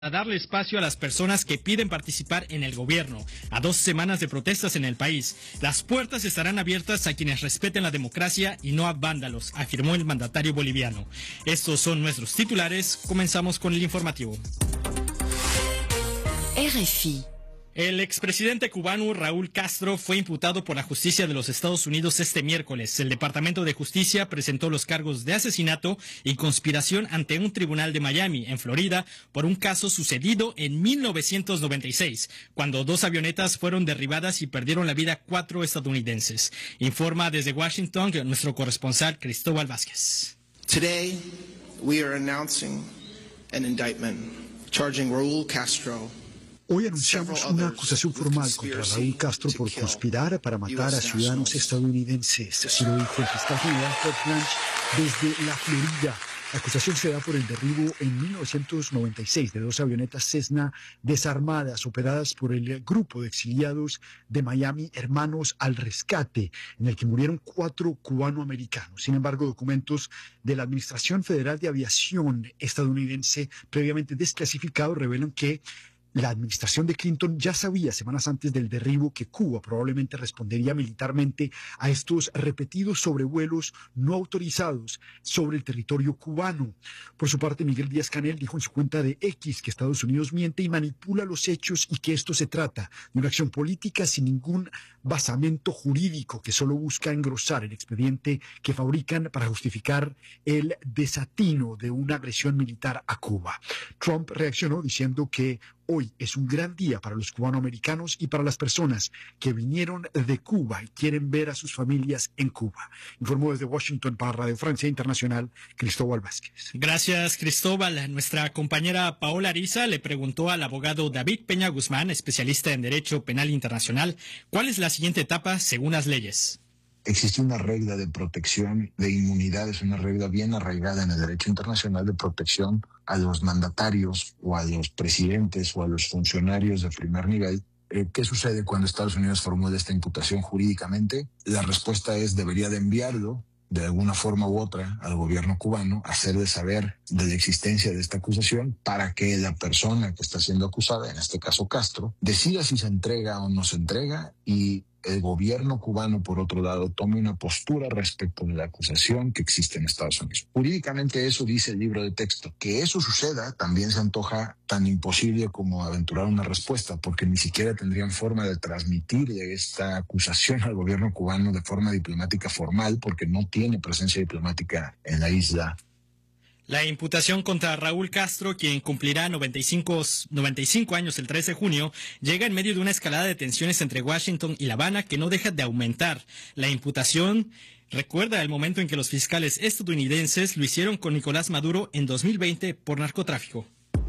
a darle espacio a las personas que piden participar en el gobierno. A 2 semanas de protestas en el país, las puertas estarán abiertas a quienes respeten la democracia y no a vándalos, afirmó el mandatario boliviano. Estos son nuestros titulares. Comenzamos con el informativo. RFI. El expresidente cubano Raúl Castro fue imputado por la justicia de los Estados Unidos este miércoles. El Departamento de Justicia presentó los cargos de asesinato y conspiración ante un tribunal de Miami, en Florida, por un caso sucedido en 1996, cuando 2 avionetas fueron derribadas y perdieron la vida 4 estadounidenses. Informa desde Washington nuestro corresponsal Cristóbal Vázquez. Today, we are announcing an indictment charging Raúl Castro. Hoy anunciamos una acusación formal contra Raúl Castro por conspirar para matar a ciudadanos estadounidenses. Así lo dijo el fiscal general Todd Blanche desde la Florida. La acusación se da por el derribo en 1996 de 2 avionetas Cessna desarmadas operadas por el grupo de exiliados de Miami Hermanos al Rescate, en el que murieron 4 cubanoamericanos. Sin embargo, documentos de la Administración Federal de Aviación estadounidense previamente desclasificados revelan que la administración de Clinton ya sabía semanas antes del derribo que Cuba probablemente respondería militarmente a estos repetidos sobrevuelos no autorizados sobre el territorio cubano. Por su parte, Miguel Díaz-Canel dijo en su cuenta de X que Estados Unidos miente y manipula los hechos y que esto se trata de una acción política sin ningún basamento jurídico que solo busca engrosar el expediente que fabrican para justificar el desatino de una agresión militar a Cuba. Trump reaccionó diciendo que hoy es un gran día para los cubanoamericanos y para las personas que vinieron de Cuba y quieren ver a sus familias en Cuba. Informó desde Washington para Radio Francia Internacional, Cristóbal Vázquez. Gracias, Cristóbal. Nuestra compañera Paola Ariza le preguntó al abogado David Peña Guzmán, especialista en Derecho Penal Internacional, ¿cuál es la siguiente etapa según las leyes? Existe una regla de protección de inmunidades, una regla bien arraigada en el derecho internacional de protección a los mandatarios o a los presidentes o a los funcionarios de primer nivel. ¿Qué sucede cuando Estados Unidos formula esta imputación jurídicamente? La respuesta es debería de enviarlo de alguna forma u otra al gobierno cubano, hacerle saber de la existencia de esta acusación para que la persona que está siendo acusada, en este caso Castro, decida si se entrega o no se entrega y el gobierno cubano, por otro lado, tome una postura respecto de la acusación que existe en Estados Unidos. Jurídicamente eso dice el libro de texto. Que eso suceda también se antoja tan imposible como aventurar una respuesta, porque ni siquiera tendrían forma de transmitir esta acusación al gobierno cubano de forma diplomática formal, porque no tiene presencia diplomática en la isla. La imputación contra Raúl Castro, quien cumplirá 95 años el 3 de junio, llega en medio de una escalada de tensiones entre Washington y La Habana que no deja de aumentar. La imputación recuerda el momento en que los fiscales estadounidenses lo hicieron con Nicolás Maduro en 2020 por narcotráfico.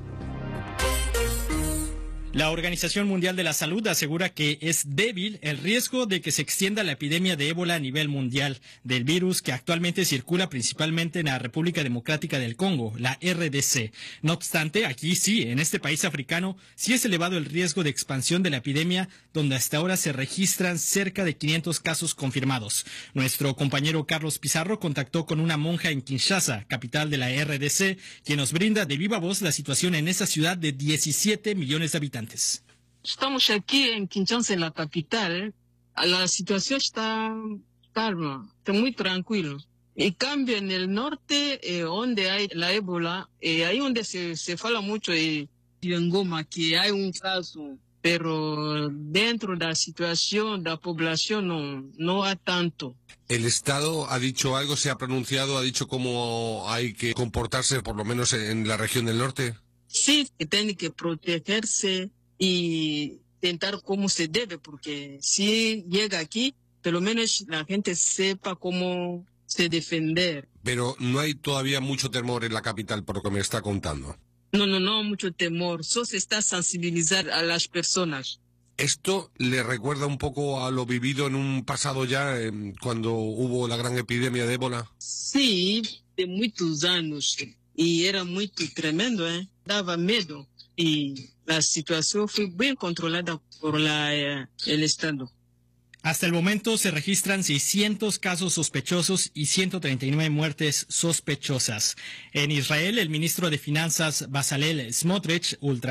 La Organización Mundial de la Salud asegura que es débil el riesgo de que se extienda la epidemia de ébola a nivel mundial del virus que actualmente circula principalmente en la República Democrática del Congo, la RDC. No obstante, aquí sí, en este país africano, sí es elevado el riesgo de expansión de la epidemia, donde hasta ahora se registran cerca de 500 casos confirmados. Nuestro compañero Carlos Pizarro contactó con una monja en Kinshasa, capital de la RDC, quien nos brinda de viva voz la situación en esa ciudad de 17 millones de habitantes. Estamos aquí en Kinshasa, en la capital. La situación está calma, está muy tranquilo. En cambio, en el norte, donde hay la ébola, ahí donde se habla mucho de Ngoma, que hay un caso, pero dentro de la situación de la población no hay tanto. ¿El Estado ha dicho algo, se ha pronunciado, ha dicho cómo hay que comportarse, por lo menos en la región del norte? Sí, que tiene que protegerse y intentar cómo se debe, porque si llega aquí, por lo menos la gente sepa cómo se defender. Pero no hay todavía mucho temor en la capital, por lo que me está contando. No, mucho temor. Solo se está sensibilizar a las personas. ¿Esto le recuerda un poco a lo vivido en un pasado ya, cuando hubo la gran epidemia de ébola? Sí, de muchos años. Y era muy tremendo, daba miedo. Y la situación fue bien controlada por el Estado. Hasta el momento se registran 600 casos sospechosos y 139 muertes sospechosas. En Israel, el ministro de Finanzas Bezalel Smotrich,